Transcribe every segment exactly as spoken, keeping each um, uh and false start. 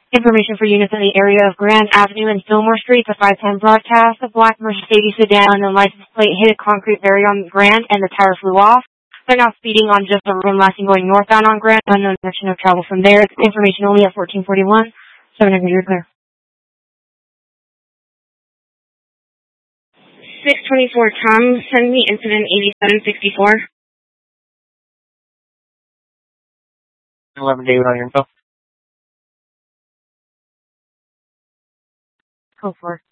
Information for units in the area of Grand Avenue and Fillmore Street. The five ten broadcast. A black Mercedes sedan on the license plate hit a concrete barrier on Grand and the tire flew off. They're now speeding on just a room lasting going northbound on Grand. Unknown direction of travel from there. Information only at fourteen forty-one. seven hundred, you're clear. six twenty-four, Tom, send me incident eighty-seven sixty-four. eleven, David, on your info. Go for it.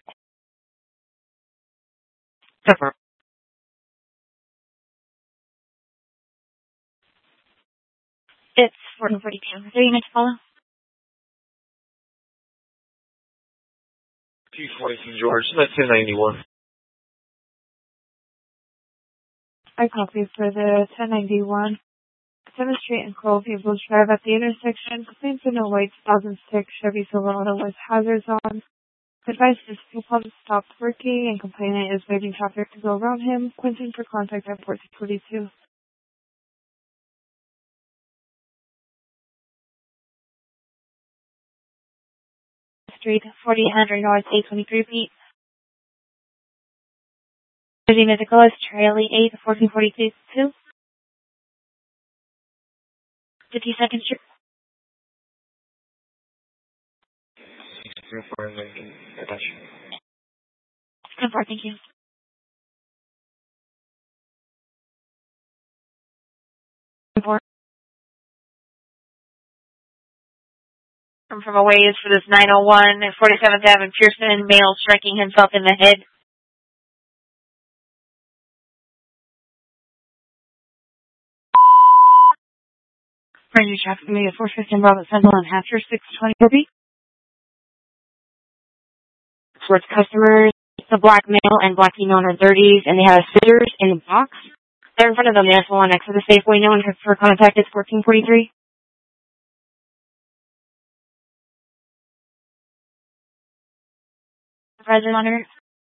Go for it. It's fourteen forty-two. Is there a unit to follow? two forty-two, George. That's ten ninety-one. I copy for the ten ninety-one. seventh Street and Cole Peoples Drive at the intersection. Complaints in a white two thousand six Chevy Silverado with hazards on. Advice is fuel pump stopped working and complainant is waiting traffic to go around him. Quentin for contact at fourteen forty-two. Street, forty hundred North, eight twenty-three feet. Busy Mythical is Charlie eight, fourteen forty-two. fifty-second Street. ten four, thank you. ten four. From from a ways for this nine oh one, forty-seventh Avenue, Pearson, male striking himself in the head. Friendly traffic, maybe four fifteen Robert Central and Hatcher, six twenty-four B. Towards customers, the black male and black female in their thirties, and they have scissors in the box. They're in front of the municipal one next to the Safeway. No one for contact is fourteen forty-three. Supervisor monitor.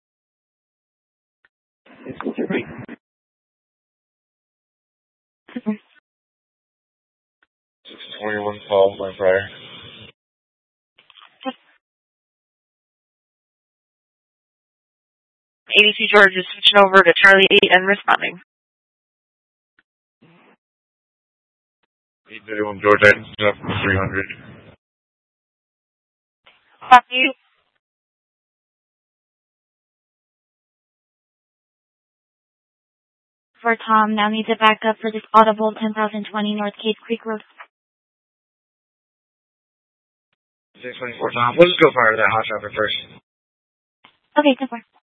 six twenty-one, Paul, my prior. eighty-two George is switching over to Charlie eight and responding. eight thirty-one, George, I up three hundred. Fuck you. For Tom, now needs a backup for this audible ten thousand twenty North Cave Creek Road. six twenty-four, Tom. Let's go fire that hot shopper first. Okay, ten four.